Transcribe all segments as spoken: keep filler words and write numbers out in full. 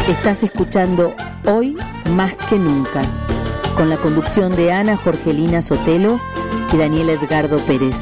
Estás escuchando Hoy Más que Nunca, con la conducción de Ana Jorgelina Sotelo y Daniel Edgardo Pérez.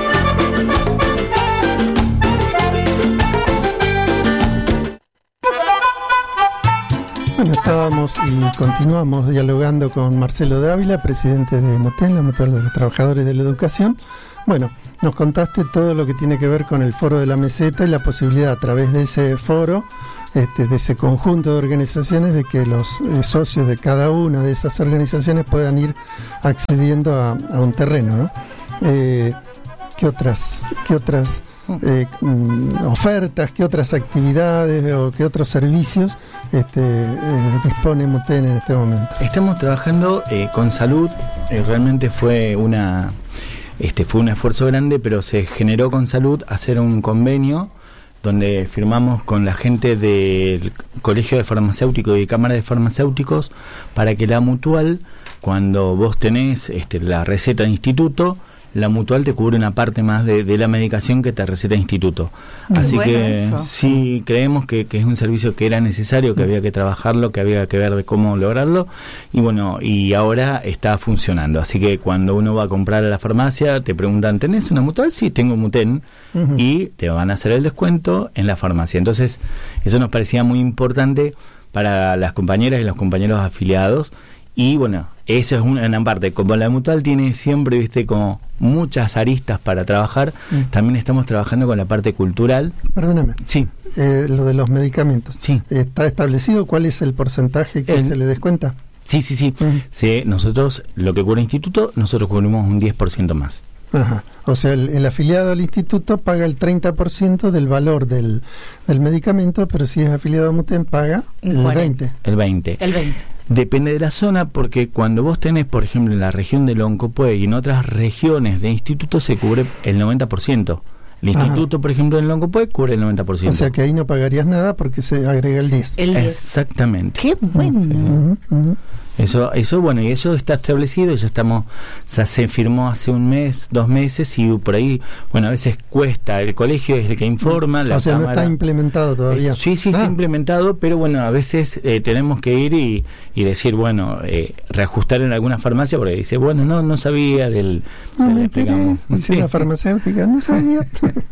Bueno, estábamos y continuamos dialogando con Marcelo Dávila, presidente de MUTEN, la Mutual de los Trabajadores de la Educación. Bueno, nos contaste todo lo que tiene que ver con el Foro de la Meseta y la posibilidad a través de ese foro, este, de ese conjunto de organizaciones, de que los eh, socios de cada una de esas organizaciones puedan ir accediendo a, a un terreno, ¿no? Eh, ¿Qué otras, qué otras eh, mm, ofertas, qué otras actividades o qué otros servicios este, eh, dispone MUTEN en este momento? Estamos trabajando eh, con salud. Eh, realmente fue una este fue un esfuerzo grande, pero se generó con salud hacer un convenio donde firmamos con la gente del Colegio de Farmacéuticos y Cámara de Farmacéuticos para que la mutual, cuando vos tenés este, la receta de instituto, la mutual te cubre una parte más de, de la medicación que te receta el instituto. Muy Así bueno que eso. Sí creemos que, que es un servicio que era necesario, que había que trabajarlo, que había que ver de cómo lograrlo, y bueno, y ahora está funcionando. Así que cuando uno va a comprar a la farmacia, te preguntan, ¿tenés una mutual? Sí, tengo MUTEN, uh-huh. Y te van a hacer el descuento en la farmacia. Entonces, eso nos parecía muy importante para las compañeras y los compañeros afiliados. Y bueno, eso es una, una parte. Como la mutual tiene siempre, viste, como muchas aristas para trabajar, mm. también estamos trabajando con la parte cultural. Perdóname. Sí. Eh, lo de los medicamentos. Sí. ¿Está establecido cuál es el porcentaje que el, se le descuenta? Sí, sí, sí. Mm. sí. Nosotros, lo que cubre el instituto, nosotros cubrimos un diez por ciento más. Ajá. O sea, el, el afiliado al instituto paga el treinta por ciento del valor del, del medicamento, pero si es afiliado a MUTEN paga el veinte por ciento. El veinte por ciento. El veinte por ciento. Depende de la zona, porque cuando vos tenés, por ejemplo, en la región del Loncopué y en otras regiones de instituto se cubre el noventa por ciento. El instituto, Ajá. por ejemplo, en Loncopué cubre el noventa por ciento. O sea que ahí no pagarías nada porque se agrega el diez por ciento. El diez. Exactamente. ¡Qué bueno! Sí, sí. Uh-huh, uh-huh. Eso, eso bueno, y eso está establecido, ya estamos, ya se firmó hace un mes, dos meses, y por ahí, bueno, a veces cuesta, el colegio es el que informa, la O sea, cámara, no está implementado todavía. Eh, sí, sí, ah. está implementado, pero bueno, a veces eh, tenemos que ir y, y decir, bueno, eh, reajustar en alguna farmacia, porque dice, bueno, no, no sabía del... No, me enteré, dice la farmacéutica, no sabía.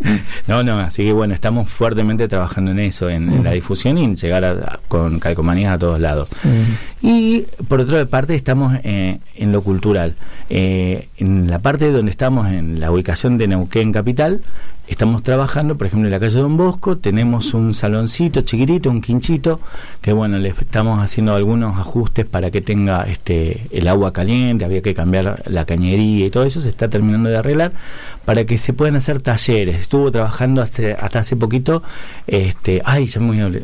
no, no, así que bueno, estamos fuertemente trabajando en eso, en, uh-huh. en la difusión y en llegar a, a, con calcomanías a todos lados. Uh-huh. Y por otra parte estamos eh, en lo cultural, eh, en la parte donde estamos en la ubicación de Neuquén Capital, estamos trabajando, por ejemplo, en la calle Don Bosco, tenemos un saloncito chiquitito, un quinchito, que bueno, le estamos haciendo algunos ajustes para que tenga este el agua caliente, había que cambiar la cañería y todo eso, se está terminando de arreglar, para que se puedan hacer talleres. Estuvo trabajando hace, hasta hace poquito, este ay, ya me olvidé,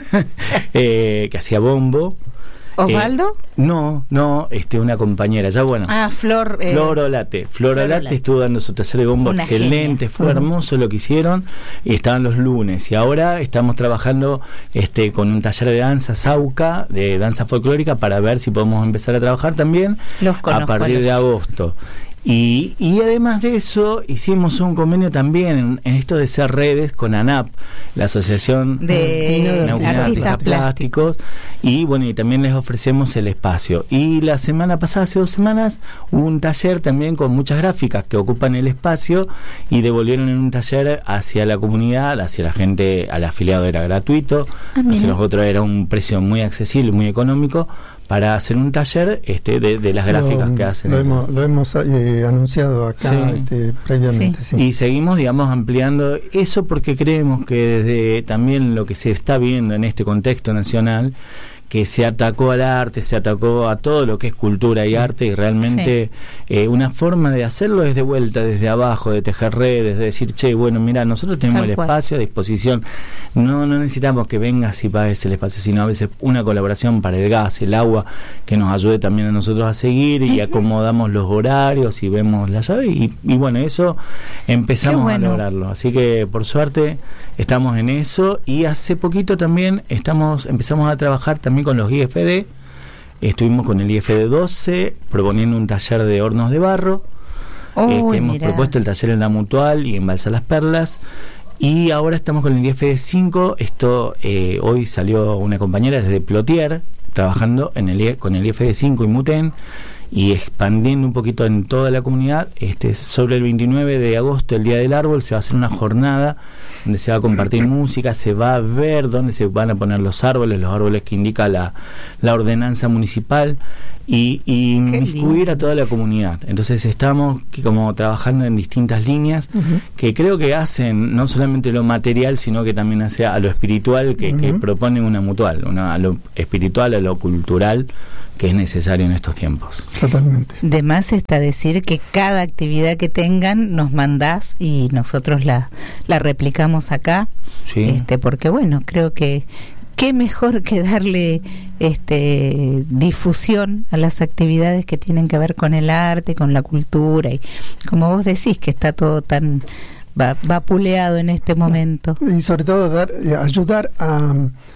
eh, que hacía bombo. ¿Osvaldo? Eh, no, no, este, una compañera, ya bueno. Ah, Flor. Eh, Flor Olate. Flor Olate estuvo dando su taller de bombo una excelente, genia. Fue uh-huh. hermoso lo que hicieron, y estaban los lunes. Y ahora estamos trabajando este con un taller de danza Sauca, de danza folclórica, para ver si podemos empezar a trabajar también los a partir de agosto. Y, y además de eso hicimos un convenio también en, en esto de ser redes con ANAP, la Asociación de Neuquina Artistas Plásticos, y bueno, y también les ofrecemos el espacio. Y la semana pasada, hace dos semanas, hubo un taller también con muchas gráficas que ocupan el espacio y devolvieron en un taller hacia la comunidad, hacia la gente, al afiliado era gratuito, ah, hacia los otros era un precio muy accesible, muy económico, para hacer un taller este de, de las gráficas lo, que hacen. Lo hemos, lo hemos eh, anunciado acá sí. este, previamente. Sí. Sí. Y seguimos, digamos, ampliando eso porque creemos que desde también lo que se está viendo en este contexto nacional, que se atacó al arte, se atacó a todo lo que es cultura y arte, y realmente sí. eh, una forma de hacerlo es de vuelta, desde abajo, de tejer redes, de decir, che, bueno, mira, nosotros tenemos Tal el cual. espacio a disposición, no no necesitamos que vengas y pagues el espacio, sino a veces una colaboración para el gas, el agua, que nos ayude también a nosotros a seguir, y uh-huh. acomodamos los horarios y vemos la llave, y, y bueno, eso empezamos bueno. a lograrlo, así que por suerte estamos en eso, y hace poquito también estamos empezamos a trabajar también con los I F D, estuvimos con el I F D doce proponiendo un taller de hornos de barro, oh, eh, que hemos propuesto el taller en la Mutual y en Balsa Las Perlas, Y ahora estamos con el I F D cinco. Esto eh, hoy salió una compañera desde Plotier trabajando en el, con el I F D cinco y Muten y expandiendo un poquito en toda la comunidad. Este, sobre el veintinueve de agosto, el Día del Árbol, se va a hacer una jornada donde se va a compartir música, se va a ver dónde se van a poner los árboles, los árboles que indica la, la ordenanza municipal, y, y inmiscuir a toda la comunidad. Entonces estamos como trabajando en distintas líneas uh-huh. que creo que hacen no solamente lo material, sino que también hace a lo espiritual que, uh-huh. que propone una mutual, una, a lo espiritual, a lo cultural, que es necesario en estos tiempos. Totalmente. De más está decir que cada actividad que tengan nos mandás y nosotros la, la replicamos acá, sí. este, porque bueno, creo que qué mejor que darle este difusión a las actividades que tienen que ver con el arte, con la cultura, y como vos decís que está todo tan va, vapuleado en este momento. Y sobre todo dar, ayudar a,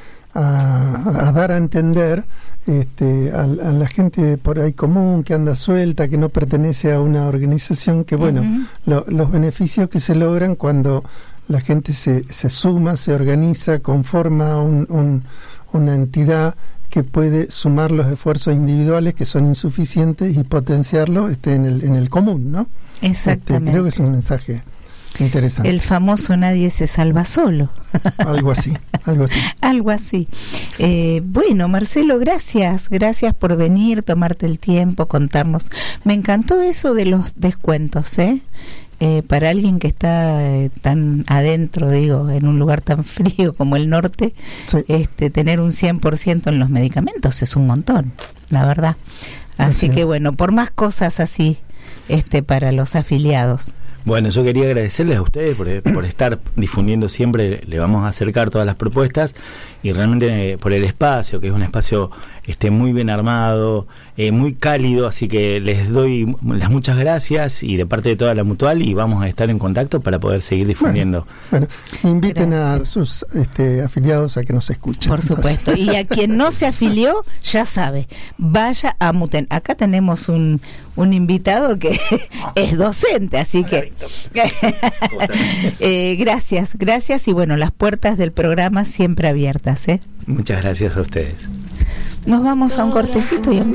a, a dar a entender Este, a, a la gente por ahí común que anda suelta, que no pertenece a una organización, que bueno, uh-huh. lo, los beneficios que se logran cuando la gente se, se suma, se organiza, conforma un, un, una entidad que puede sumar los esfuerzos individuales que son insuficientes y potenciarlos este, en, el, en el común, ¿no? Exactamente. Este, creo que es un mensaje interesante. El famoso nadie se salva solo. Algo así, algo así. Algo así. Eh, bueno, Marcelo, gracias, gracias por venir, tomarte el tiempo, contarnos. Me encantó eso de los descuentos, ¿eh? Eh, para alguien que está eh, tan adentro, digo, en un lugar tan frío como el norte, sí. este, tener un cien por ciento en los medicamentos es un montón, la verdad. Así, así que bueno, por más cosas así, este, para los afiliados. Bueno, yo quería agradecerles a ustedes por, por estar difundiendo siempre, le vamos a acercar todas las propuestas y realmente eh, por el espacio, que es un espacio este, muy bien armado, eh, muy cálido, así que les doy las muchas gracias y de parte de toda la Mutual, y vamos a estar en contacto para poder seguir difundiendo. Bueno, bueno inviten gracias. a sus este, afiliados a que nos escuchen. Por supuesto, y a quien no se afilió, ya sabe, vaya a Muten. Acá tenemos un, un invitado que es docente, así que eh, gracias, gracias, y bueno, las puertas del programa siempre abiertas, ¿eh? Muchas gracias a ustedes. Nos vamos a un cortecito y